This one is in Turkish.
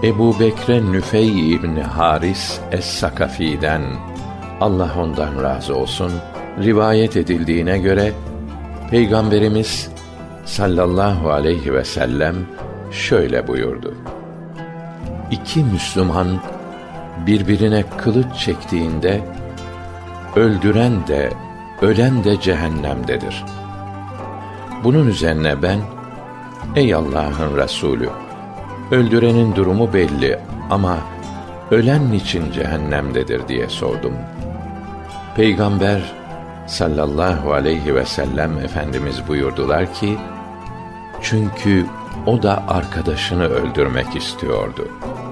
Ebu Bekre Nüfey İbni Haris Es-Sakafi'den, Allah ondan razı olsun, rivayet edildiğine göre Peygamberimiz sallallahu aleyhi ve sellem şöyle buyurdu: İki Müslüman birbirine kılıç çektiğinde öldüren de ölen de cehennemdedir. Bunun üzerine ben, ey Allah'ın Resulü, öldürenin durumu belli ama ölen niçin cehennemdedir diye sordum. Peygamber sallallahu aleyhi ve sellem Efendimiz buyurdular ki, çünkü o da arkadaşını öldürmek istiyordu.